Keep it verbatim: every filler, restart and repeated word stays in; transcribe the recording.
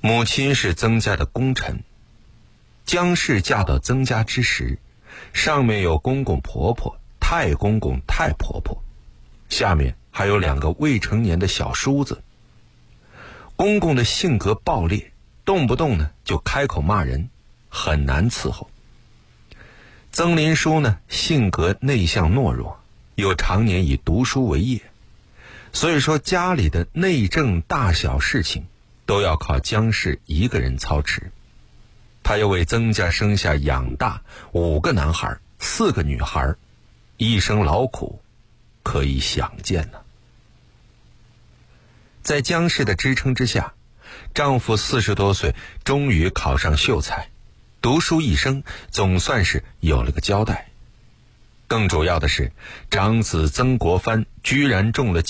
母亲是曾家的功臣，姜氏嫁到曾家之时，上面有公公婆婆、太公公、太婆婆，下面还有两个未成年的小叔子。公公的性格暴烈，动不动呢就开口骂人，很难伺候。曾林叔呢性格内向懦弱，又常年以读书为业，所以说家里的内政大小事情都要靠姜氏一个人操持。他又为曾家生下养大五个男孩四个女孩，一生劳苦可以想见呢。在姜氏的支撑之下，丈夫四十多岁终于考上秀才，读书一生总算是有了个交代。更主要的是，长子曾国藩居然中了